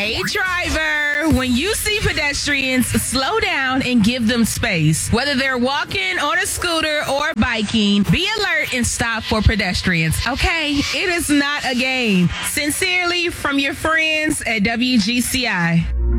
Hey, driver, when you see pedestrians, slow down and give them space. Whether they're walking, on a scooter, or biking, be alert and stop for pedestrians, okay? It is not a game. Sincerely, from your friends at WGCI.